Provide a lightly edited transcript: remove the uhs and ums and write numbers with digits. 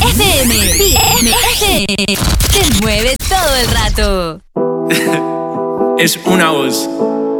FM. Te mueve todo el rato. Es una voz.